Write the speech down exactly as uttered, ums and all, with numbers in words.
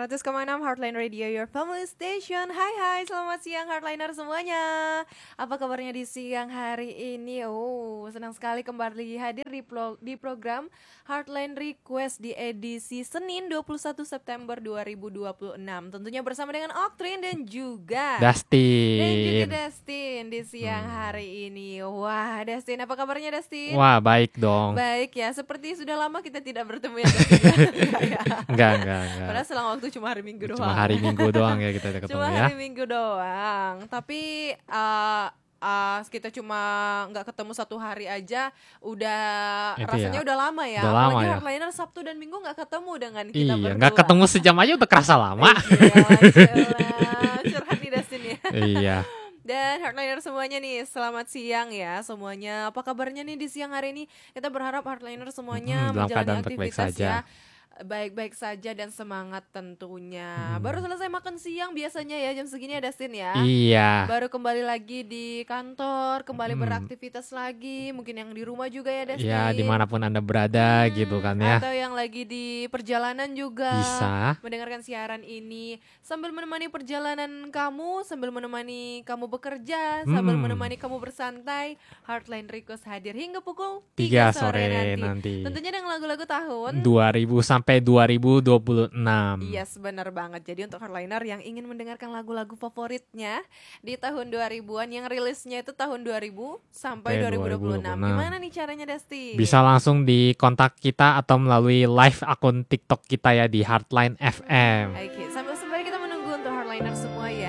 seratus koma enam Heartline Radio, your family station. Hai hai, selamat siang Heartliner semuanya. Apa kabarnya di siang hari ini? Oh, senang sekali kembali hadir di, pro- di program Heartline Request di edisi Senin dua puluh satu September dua ribu dua puluh enam. Tentunya bersama dengan Oktrin dan juga Dustin. Dan juga Dustin di siang hmm. hari ini. Wah, Dustin, apa kabarnya Dustin? Wah, baik dong. Baik ya, seperti sudah lama kita tidak bertemu ya Dustin. Enggak, enggak, enggak. Padahal selang waktu cuma hari Minggu doang. Cuma hari Minggu doang ya kita ketemu cuma ya. Cuma hari Minggu doang. Tapi uh, uh, kita cuma nggak ketemu satu hari aja, udah Itu rasanya ya. udah lama ya. Udah lama Apalagi ya. Heartliner Sabtu dan Minggu nggak ketemu dengan kita iya, berdua. Iya, nggak ketemu sejam aja udah kerasa lama. Iya, curhat nih Dustin ya. Iya. Dan Heartliner semuanya nih, selamat siang ya semuanya. Apa kabarnya nih di siang hari ini? Kita berharap Heartliner semuanya hmm, menjalani aktivitas ya baik-baik saja dan semangat tentunya. hmm. Baru selesai makan siang biasanya ya jam segini ya Dustin ya. Iya. Baru kembali lagi di kantor, kembali hmm. beraktivitas lagi. Mungkin yang di rumah juga ya Dustin. Ya dimanapun Anda berada hmm, gitu kan ya. Atau yang lagi di perjalanan juga bisa mendengarkan siaran ini sambil menemani perjalanan kamu, sambil menemani kamu bekerja, hmm. sambil menemani kamu bersantai. Heartline Request hadir hingga pukul tiga sore, sore nanti. nanti Tentunya dengan lagu-lagu tahun dua ribu sampai dua ribu dua puluh enam. Yes, benar banget. Jadi untuk Heartliner yang ingin mendengarkan lagu-lagu favoritnya di tahun dua ribuan yang rilisnya itu tahun dua ribu sampai dua ribu dua puluh enam. Gimana nih caranya Dusty? Bisa langsung di kontak kita atau melalui live akun TikTok kita ya di Heartline F M. Oke, okay. sambil sembari kita menunggu untuk Heartliner semua ya